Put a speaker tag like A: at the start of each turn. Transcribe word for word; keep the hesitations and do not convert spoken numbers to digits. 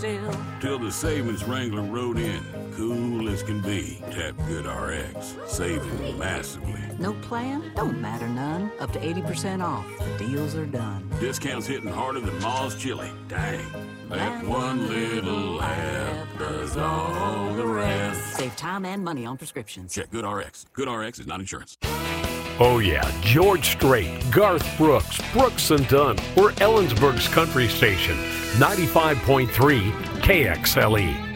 A: still.
B: Till the savings Wrangler rode in. Cool as can be. Tap GoodRx. Saving massively.
A: No plan? Don't matter none. Up to eighty percent off. The deals are done.
B: Discounts hitting harder than Ma's chili. Dang. That one little app does all the rest.
A: Save time and money on prescriptions.
B: Check GoodRx. GoodRx is not insurance.
C: Oh yeah, George Strait, Garth Brooks, Brooks and Dunn. We're Ellensburg's country station, ninety-five point three K X L E.